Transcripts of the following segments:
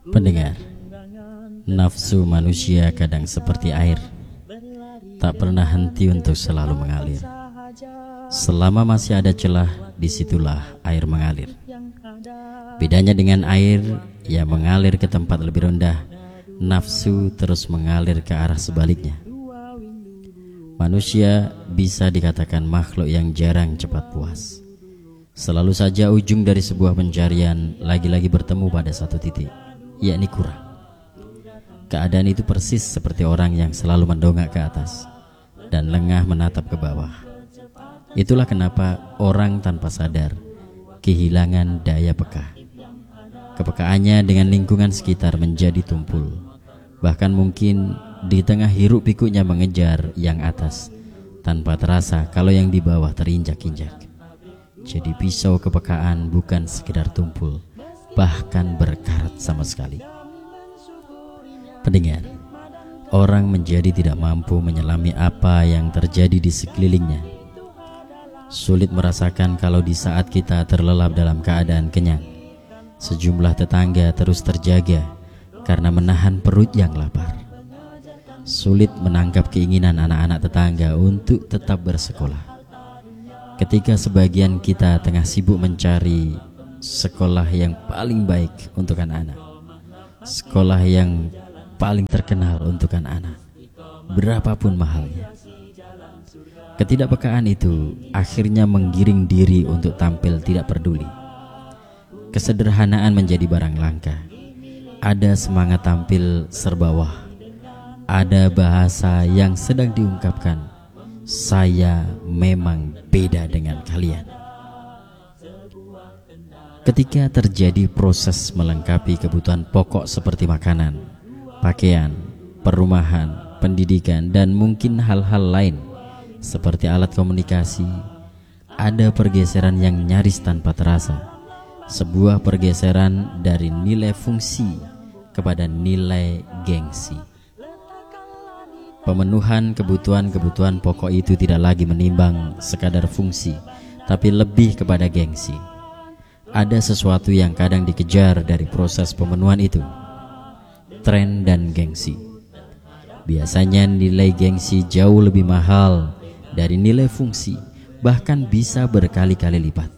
Pendengar, nafsu manusia kadang seperti air, tak pernah henti untuk selalu mengalir. Selama masih ada celah, disitulah air mengalir. Bedanya dengan air yang mengalir ke tempat lebih rendah, nafsu terus mengalir ke arah sebaliknya. Manusia bisa dikatakan makhluk yang jarang cepat puas. Selalu saja ujung dari sebuah pencarian lagi-lagi bertemu pada satu titik, yakni kurang. Keadaan itu persis seperti orang yang selalu mendongak ke atas dan lengah menatap ke bawah. Itulah kenapa orang tanpa sadar kehilangan daya peka. Kepekaannya dengan lingkungan sekitar menjadi tumpul. Bahkan mungkin di tengah hiruk pikuknya mengejar yang atas, tanpa terasa kalau yang di bawah terinjak-injak. Jadi pisau kepekaan bukan sekedar tumpul, bahkan berkarat sama sekali. Pendengar, orang menjadi tidak mampu menyelami apa yang terjadi di sekelilingnya. Sulit merasakan kalau di saat kita terlelap dalam keadaan kenyang, sejumlah tetangga terus terjaga karena menahan perut yang lapar. Sulit menangkap keinginan anak-anak tetangga untuk tetap bersekolah. Ketika sebagian kita tengah sibuk mencari sekolah yang paling baik untuk anak-anak, sekolah yang paling terkenal untuk anak-anak, berapapun mahalnya. Ketidakpekaan itu akhirnya menggiring diri untuk tampil tidak peduli. Kesederhanaan menjadi barang langka. Ada semangat tampil serba wah. Ada bahasa yang sedang diungkapkan, saya memang beda dengan kalian. Ketika terjadi proses melengkapi kebutuhan pokok seperti makanan, pakaian, perumahan, pendidikan, dan mungkin hal-hal lain seperti alat komunikasi, ada pergeseran yang nyaris tanpa terasa. Sebuah pergeseran dari nilai fungsi kepada nilai gengsi. Pemenuhan kebutuhan-kebutuhan pokok itu tidak lagi menimbang sekadar fungsi, tapi lebih kepada gengsi. Ada sesuatu yang kadang dikejar dari proses pemenuhan itu, tren dan gengsi. Biasanya nilai gengsi jauh lebih mahal dari nilai fungsi, bahkan bisa berkali-kali lipat.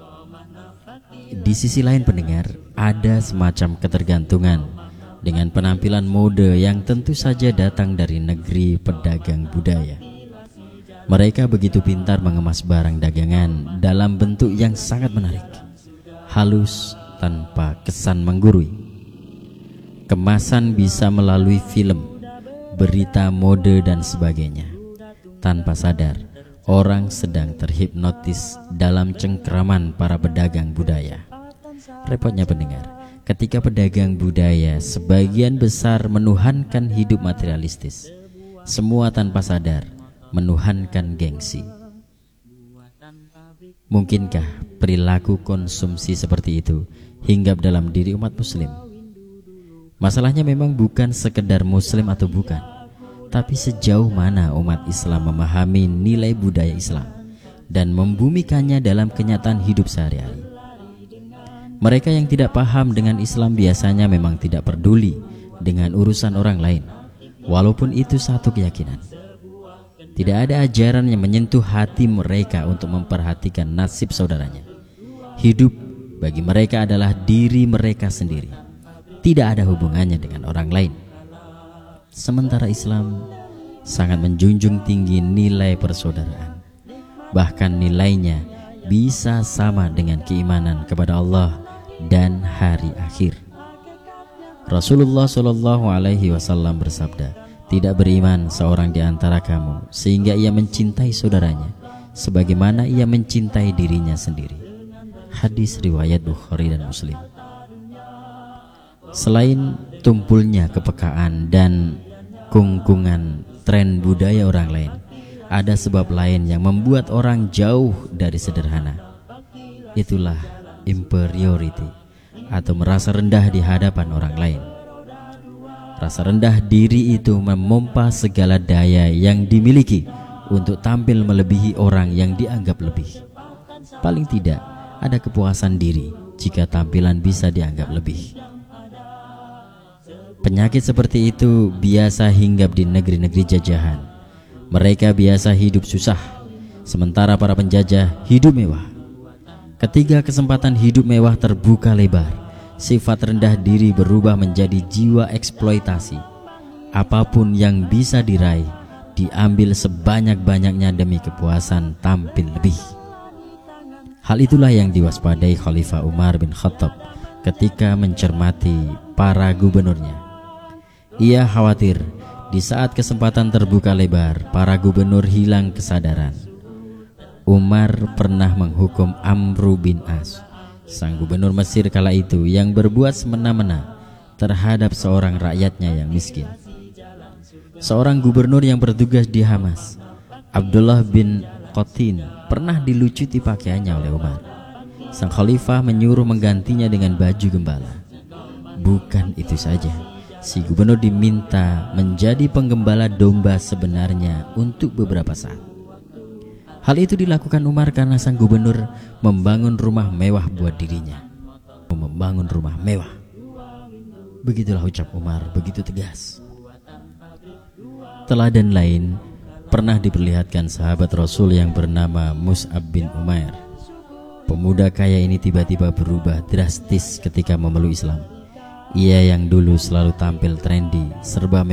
Di sisi lain pendengar, ada semacam ketergantungan dengan penampilan mode yang tentu saja datang dari negeri pedagang budaya. Mereka begitu pintar mengemas barang dagangan dalam bentuk yang sangat menarik, halus tanpa kesan menggurui. Kemasan bisa melalui film, berita mode dan sebagainya. Tanpa sadar, orang sedang terhipnotis dalam cengkraman para pedagang budaya. Repotnya pendengar, ketika pedagang budaya sebagian besar menuhankan hidup materialistis, semua tanpa sadar menuhankan gengsi. Mungkinkah perilaku konsumsi seperti itu hinggap dalam diri umat muslim? Masalahnya memang bukan sekedar muslim atau bukan, tapi sejauh mana umat Islam memahami nilai budaya Islam dan membumikannya dalam kenyataan hidup sehari-hari. Mereka yang tidak paham dengan Islam biasanya memang tidak peduli dengan urusan orang lain, walaupun itu satu keyakinan. Tidak ada ajaran yang menyentuh hati mereka untuk memperhatikan nasib saudaranya. Hidup bagi mereka adalah diri mereka sendiri, tidak ada hubungannya dengan orang lain. Sementara Islam sangat menjunjung tinggi nilai persaudaraan. Bahkan nilainya bisa sama dengan keimanan kepada Allah dan hari akhir. Rasulullah SAW bersabda, tidak beriman seorang di antara kamu sehingga ia mencintai saudaranya sebagaimana ia mencintai dirinya sendiri. Hadis riwayat Bukhari dan Muslim. Selain tumpulnya kepekaan dan kungkungan tren budaya orang lain, ada sebab lain yang membuat orang jauh dari sederhana. Itulah inferiority atau merasa rendah di hadapan orang lain. Rasa rendah diri itu memompa segala daya yang dimiliki untuk tampil melebihi orang yang dianggap lebih. Paling tidak ada kepuasan diri jika tampilan bisa dianggap lebih. Penyakit seperti itu biasa hinggap di negeri-negeri jajahan. Mereka biasa hidup susah, sementara para penjajah hidup mewah. Ketika kesempatan hidup mewah terbuka lebar, sifat rendah diri berubah menjadi jiwa eksploitasi. Apapun yang bisa diraih, diambil sebanyak-banyaknya demi kepuasan tampil lebih. Hal itulah yang diwaspadai Khalifah Umar bin Khattab ketika mencermati para gubernurnya. Ia khawatir di saat kesempatan terbuka lebar, para gubernur hilang kesadaran. Umar pernah menghukum Amru bin As, sang gubernur Mesir kala itu, yang berbuat semena-mena terhadap seorang rakyatnya yang miskin. Seorang gubernur yang bertugas di Hamas, Abdullah bin Qatin, pernah dilucuti pakaiannya oleh Umar. Sang khalifah menyuruh menggantinya dengan baju gembala. Bukan itu saja, si gubernur diminta menjadi penggembala domba sebenarnya untuk beberapa saat. Hal itu dilakukan Umar karena sang gubernur membangun rumah mewah buat dirinya. Membangun rumah mewah. Begitulah ucap Umar, begitu tegas. Teladan lain pernah diperlihatkan sahabat Rasul yang bernama Mus'ab bin Umair. Pemuda kaya ini tiba-tiba berubah drastis ketika memeluk Islam. Ia yang dulu selalu tampil trendy, serba